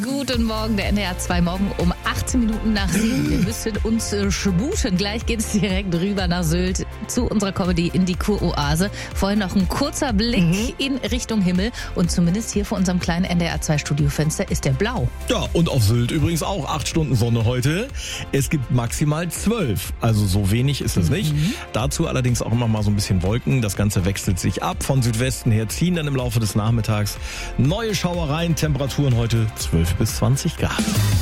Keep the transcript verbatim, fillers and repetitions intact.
Guten Morgen, der N D R zwei Morgen um achtzehn Minuten nach sieben. Wir müssen uns äh, sputen. Gleich geht es direkt rüber nach Sylt zu unserer Comedy in die Kuroase. Vorhin noch ein kurzer Blick mhm. in Richtung Himmel. Und zumindest hier vor unserem kleinen N D R zwei Studiofenster ist der blau. Ja, und auf Sylt übrigens auch acht Stunden Sonne heute. Es gibt maximal zwölf. Also so wenig ist es mhm. nicht. Dazu allerdings auch immer mal so ein bisschen Wolken. Das Ganze wechselt sich ab. Von Südwesten her ziehen dann im Laufe des Nachmittags neue Schauereien. Temperaturen heute zwölf bis zwanzig Grad.